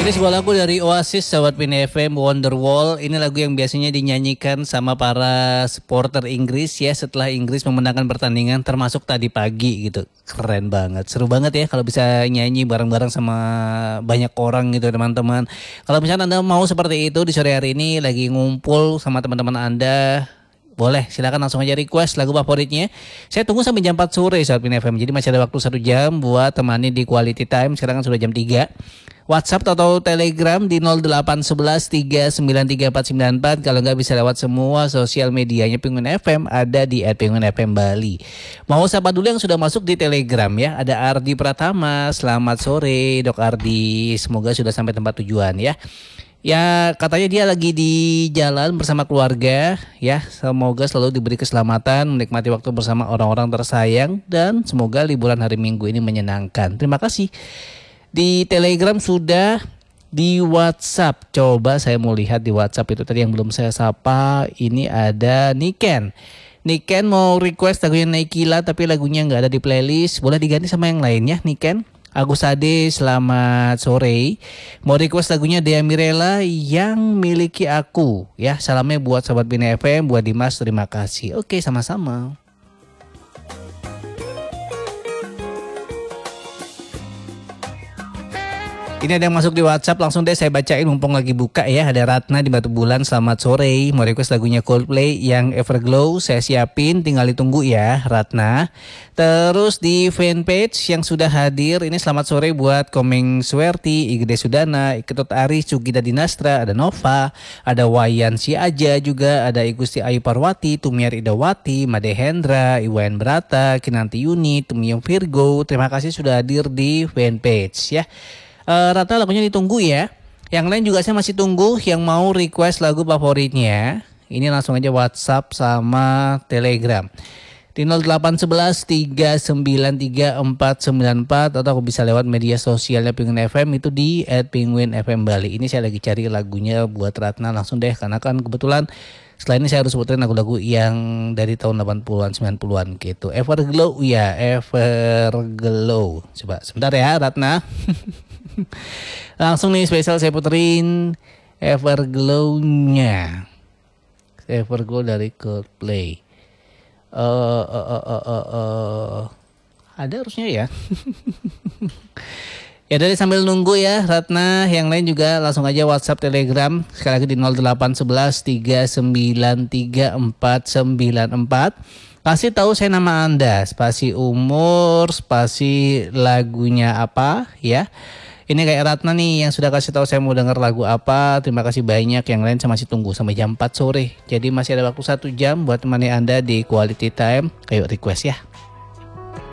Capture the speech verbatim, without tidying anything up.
Ini sebuah lagu dari Oasis, sahabat Pin F M, Wonderwall. Ini lagu yang biasanya dinyanyikan sama para supporter Inggris ya setelah Inggris memenangkan pertandingan, termasuk tadi pagi gitu. Keren banget, seru banget ya kalau bisa nyanyi bareng-bareng sama banyak orang gitu teman-teman. Kalau misalnya Anda mau seperti itu di sore hari ini lagi ngumpul sama teman-teman Anda, boleh, silakan langsung aja request lagu favoritnya. Saya tunggu sampai jam empat sore saat Pin F M. Jadi masih ada waktu satu jam buat temani di Quality Time. Sekarang kan sudah jam tiga. WhatsApp atau Telegram di nol delapan satu satu tiga sembilan tiga empat sembilan empat. Kalau nggak bisa lewat semua sosial medianya Penguin F M, ada di at Penguin F M Bali. Mau sapa dulu yang sudah masuk di Telegram ya. Ada Ardi Pratama, selamat sore Dok Ardi. Semoga sudah sampai tempat tujuan ya. Ya katanya dia lagi di jalan bersama keluarga ya. Semoga selalu diberi keselamatan, menikmati waktu bersama orang-orang tersayang, dan semoga liburan hari Minggu ini menyenangkan. Terima kasih. Di Telegram sudah, di WhatsApp coba saya mau lihat di WhatsApp itu tadi yang belum saya sapa. Ini ada Niken. Niken mau request lagunya Naikila tapi lagunya nggak ada di playlist. Boleh diganti sama yang lain ya Niken. Agus Ade, selamat sore. Mau request lagunya Dea Mirela, Yang Miliki Aku. Ya, salamnya buat sahabat Bin F M, buat Dimas, terima kasih. Oke, sama-sama. Ini ada yang masuk di WhatsApp, langsung deh saya bacain mumpung lagi buka ya. Ada Ratna di Batu Bulan, selamat sore. Mau request lagunya Coldplay yang Everglow, saya siapin, tinggal ditunggu ya Ratna. Terus di fanpage yang sudah hadir, ini selamat sore buat Komeng Suwerti, Igede Sudana, Ketut Aris, Cugida Dinastra, ada Nova, ada Wayan Si Aja juga, ada Igusti Ayu Parwati, Tumiar Idawati, Made Hendra, Iwan Brata, Kinanti Yuni, Tumiyong Virgo. Terima kasih sudah hadir di fanpage ya. Uh, Rata lagunya ditunggu ya. Yang lain juga saya masih tunggu yang mau request lagu favoritnya. Ini langsung aja WhatsApp sama Telegram di nol delapan satu satu tiga sembilan tiga empat sembilan empat, atau bisa lewat media sosialnya Penguin F M itu di at Penguin F M Bali. Ini saya lagi cari lagunya buat Ratna, langsung deh karena kan kebetulan setelah ini saya harus puterin lagu-lagu yang dari tahun delapan puluhan sembilan puluhan gitu. Everglow ya, Everglow. Coba sebentar ya Ratna. Langsung nih spesial saya puterin Everglow-nya. Everglow dari Coldplay. Uh, uh, uh, uh, uh, uh. Ada harusnya ya. Ya dari sambil nunggu ya Ratna, yang lain juga langsung aja WhatsApp Telegram sekali lagi di nol delapan satu satu tiga sembilan tiga empat sembilan empat. Kasih tahu saya nama Anda, spasi umur, spasi lagunya apa ya. Ini kayak Ratna nih yang sudah kasih tahu saya mau denger lagu apa. Terima kasih banyak. Yang lain saya masih tunggu sampai jam empat sore. Jadi masih ada waktu satu jam buat temani Anda di Quality Time. Ayo request ya.